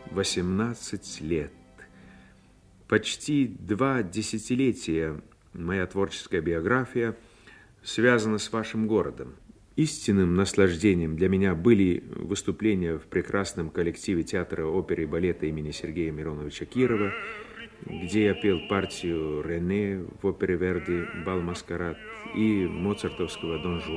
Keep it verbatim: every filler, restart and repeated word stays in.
восемнадцать лет. Почти два десятилетия моя творческая биография связана с вашим городом. Истинным наслаждением для меня были выступления в прекрасном коллективе театра оперы и балета имени Сергея Мироновича Кирова, где я пел партию Рене в опере Верди «Бал-маскарад» и моцартовского «Дон Жуана».